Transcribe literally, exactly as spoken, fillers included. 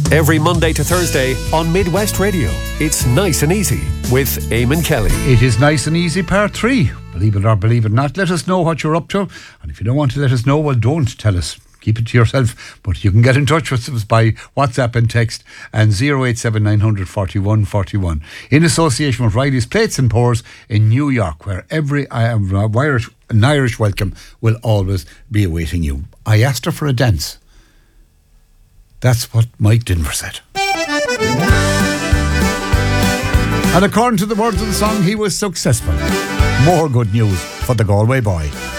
Every Monday to Thursday on Midwest Radio. It's Nice and Easy with Eamon Kelly. It is Nice and Easy part three. Believe it or believe it not, let us know what you're up to. And if you don't want to let us know, well, don't tell us. Keep it to yourself. But you can get in touch with us by WhatsApp and text and zero eight seven nine hundred forty-one forty-one. In association with Riley's Plates and Pours in New York, where every uh, Irish, an Irish welcome will always be awaiting you. I asked her for a dance. That's what Mike Denver said. And according to the words of the song, he was successful. More good news for the Galway boy.